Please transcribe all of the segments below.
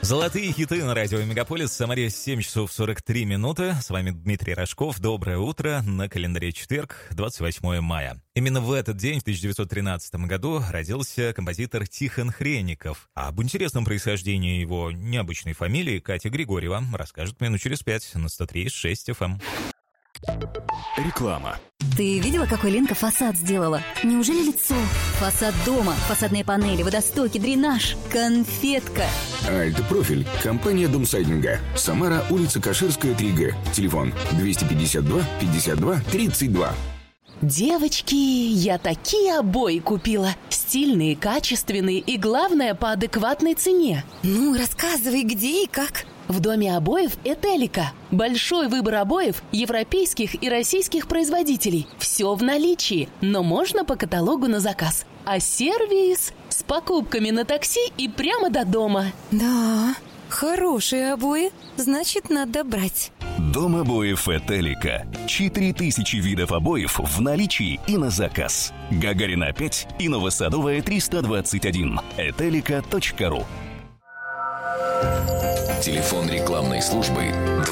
Золотые хиты на радио Мегаполис. В Самаре 7 часов 43 минуты. С вами Дмитрий Рожков. Доброе утро. На календаре четверг, 28 мая. Именно в этот день, в 1913 году, родился композитор Тихон Хренников. Об интересном происхождении его необычной фамилии Катя Григорьева расскажет минут через 5 на 103.6 FM. Реклама. Ты видела, какой Ленка фасад сделала? Неужели лицо? Фасад дома, фасадные панели, водостоки, дренаж, конфетка. Альт-профиль. Компания Домсайдинга. Самара, улица Каширская, 3Г. Телефон 252 52 32. Девочки, я такие обои купила. Стильные, качественные и, главное, по адекватной цене. Ну, рассказывай, где и как. В доме обоев «Этелика». Большой выбор обоев европейских и российских производителей. Все в наличии, но можно по каталогу на заказ. А сервис с покупками на такси и прямо до дома. Да, хорошие обои, значит, надо брать. Дом обоев «Этелика». 4000 видов обоев в наличии и на заказ. Гагарина 5 и Новосадовая 321. Этелика.ру. Телефон рекламной службы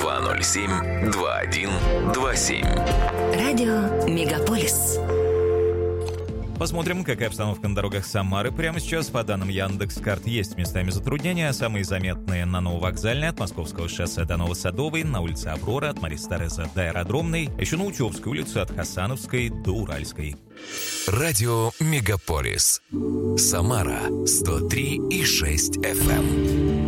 207-2127. Радио Мегаполис. Посмотрим, какая обстановка на дорогах Самары прямо сейчас. По данным Яндекс.Карт, есть местами затруднения. Самые заметные на Нововокзальной, от Московского шоссе до Новосадовой, на улице Аврора, от Марии Терезы до Аэродромной, а еще на Утевской улице от Хасановской до Уральской. Радио Мегаполис. Самара 103,6 FM.